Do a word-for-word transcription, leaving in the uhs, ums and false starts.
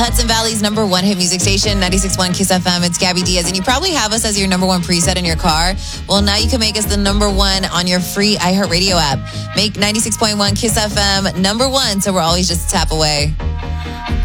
Hudson Valley's number one hit music station, ninety-six point one Kiss F M. It's Gabby Diaz, and you probably have us as your number one preset in your car. Well, now you can make us the number one on your free iHeartRadio app. Make ninety-six point one Kiss F M number one, so we're always just a tap away.